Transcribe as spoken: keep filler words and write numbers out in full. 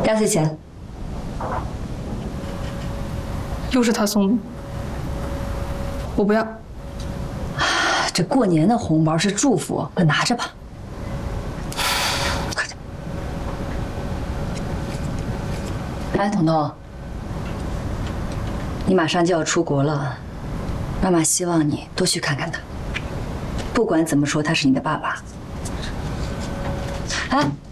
压岁钱， 又是他送的，我不要。 这过年的红包是祝福，快拿着吧。快点。哎，彤彤，你马上就要出国了，妈妈希望你多去看看他。不管怎么说，他是你的爸爸。哎。